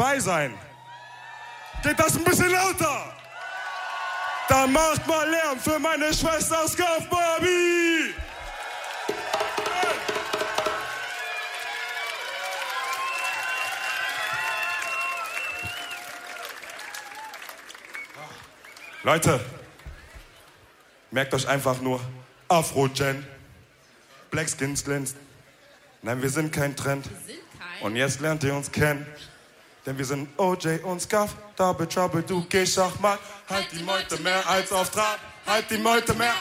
dabei sein? Geht das ein bisschen lauter? Dann macht mal Lärm für meine Schwester Scarf Barbie! Leute, merkt euch einfach nur, Afro-Gen, Black Skins glänzt. Nein, wir sind kein Trend. Und jetzt lernt ihr uns kennen. Denn wir sind OJ und Scarf, Double Trouble, du geh Schachmatt. Halt die Meute mehr als auf Trab, halt die Meute mehr